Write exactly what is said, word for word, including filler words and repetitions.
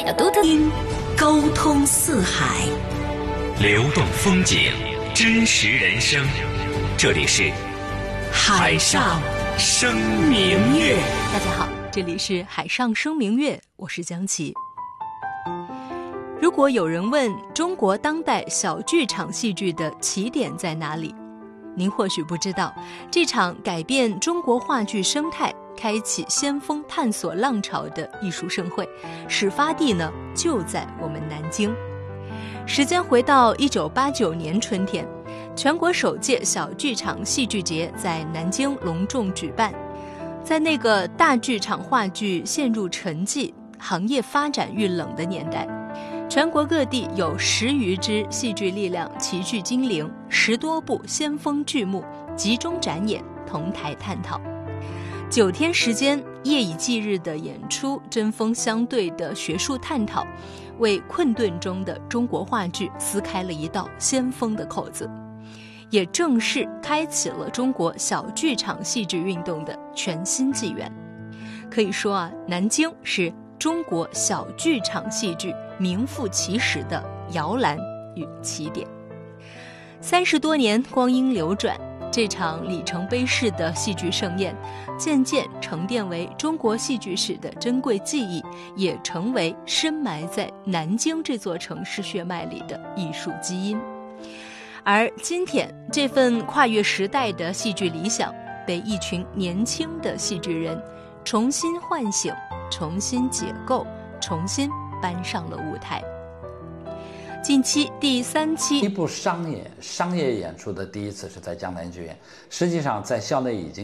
的独特音，沟通四海， 流动风景，真实人生。这里是海上生明月。 大家好，这里是海上生明月，我是江琪。如果有人问中国当代小剧场戏剧的起点在哪里，您或许不知道，这场改变中国话剧生态、开启先锋探索浪潮的艺术盛会，始发地呢就在我们南京。时间回到一九八九年春天，全国首届小剧场戏剧节在南京隆重举办。在那个大剧场话剧陷入沉寂、行业发展遇冷的年代，全国各地有十余支戏剧力量齐聚金陵，十多部先锋剧目集中展演，同台探讨。九天时间，夜以继日的演出，针锋相对的学术探讨，为困顿中的中国话剧撕开了一道先锋的口子，也正式开启了中国小剧场戏剧运动的全新纪元。可以说啊，南京是中国小剧场戏剧名副其实的摇篮与起点。三十多年光阴流转，这场里程碑式的戏剧盛宴渐渐沉淀为中国戏剧史的珍贵记忆，也成为深埋在南京这座城市血脉里的艺术基因。而今天，这份跨越时代的戏剧理想被一群年轻的戏剧人重新唤醒，重新解构，重新搬上了舞台。近期第三期一部商业商业演出的第一次是在江南剧院，实际上在校内已经